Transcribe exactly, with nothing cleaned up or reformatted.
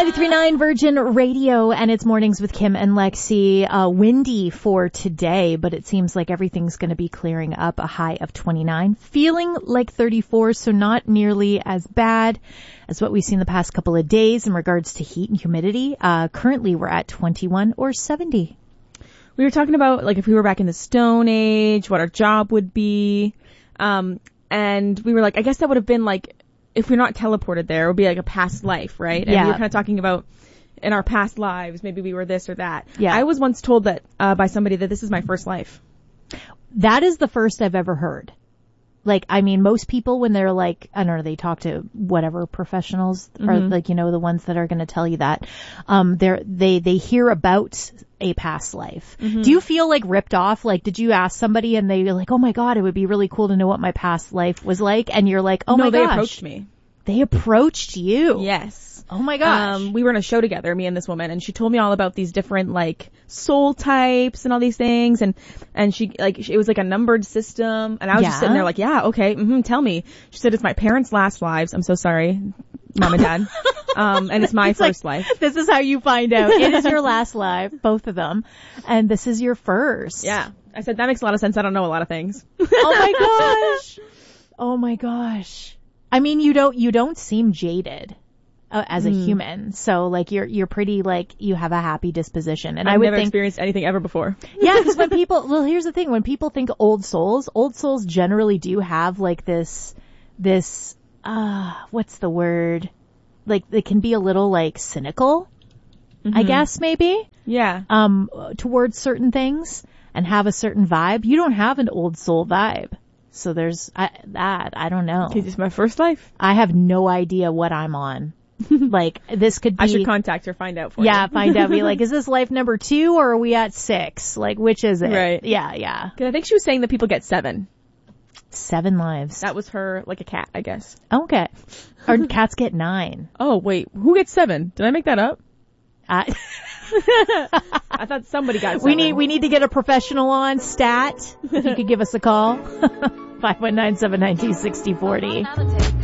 ninety-three point nine Virgin Radio, and it's Mornings with Kim and Lexi. Uh, windy for today, but it seems like everything's going to be clearing up. A high of twenty-nine, feeling like thirty-four, so not nearly as bad as what we've seen the past couple of days in regards to heat and humidity. Uh, currently we're at twenty-one or seventy. We were talking about, like, if we were back in the Stone Age, what our job would be. Um, and we were like, I guess that would have been like, if we're not teleported there, it would be like a past life, right? And yeah. we were kind of talking about in our past lives, maybe we were this or that. Yeah. I was once told that, uh, by somebody that this is my first life. That is the first I've ever heard. Like, I mean, most people when they're like, I don't know, they talk to whatever professionals mm-hmm. or like, you know, the ones that are going to tell you that, um, they're, they, they hear about a past life. Mm-hmm. Do you feel like ripped off? Like, did you ask somebody and they're like, oh my God, it would be really cool to know what my past life was like? And you're like, oh no, my gosh. No, they approached me. They approached you. Yes. Oh my gosh. Um, we were in a show together, me and this woman, and she told me all about these different, like, soul types and all these things, and, and she, like, it was like a numbered system, and I was yeah. just sitting there like, yeah, okay, mm-hmm, tell me. She said, it's my parents' last lives. I'm so sorry, Mom and Dad. um, and it's my it's first like, life. This is how you find out. It is your last life, both of them, and this is your first. Yeah. I said, that makes a lot of sense. I don't know a lot of things. Oh my gosh. Oh my gosh. I mean, you don't, you don't seem jaded. Uh, as a mm. human. So like you're, you're pretty like, you have a happy disposition. And I've I would never think, experienced anything ever before. Yeah, because when people, well, here's the thing. When people think old souls, old souls generally do have like this, this, uh, what's the word? Like they can be a little like cynical, mm-hmm. I guess maybe. Yeah. Um, towards certain things and have a certain vibe. You don't have an old soul vibe. So there's I, that. I don't know. It's my first life. I have no idea what I'm on. Like, this could be... I should contact her, find out for yeah, you. Yeah, find out. Be like, is this life number two or are we at six? Like, which is it? Right. Yeah, yeah. Because I think she was saying that people get seven. Seven lives. That was her, like a cat, I guess. Okay. Or cats get nine. Oh, wait. Who gets seven? Did I make that up? I... I thought somebody got seven. We need, we need to get a professional on, Stat. If you could give us a call. five one nine, seven nine two, six oh four oh.